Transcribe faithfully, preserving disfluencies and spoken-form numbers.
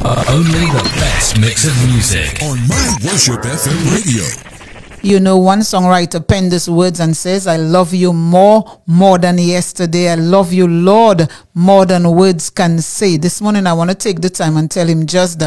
Only the best mix of music on My Worship F M radio. You know, one songwriter penned these words and says, I love you more, more than yesterday. I love you, Lord, more than words can say. This morning, I want to take the time and tell him just that.